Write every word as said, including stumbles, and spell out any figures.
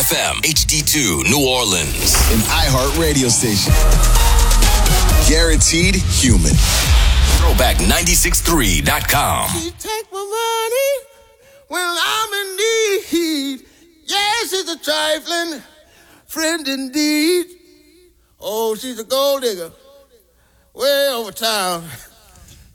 F M, H D two, New Orleans. An iHeart radio station. Guaranteed human. Throwback nine six three dot com. She take my money when I'm in need. Yes, she's a trifling friend indeed. Oh, she's a gold digger way over town.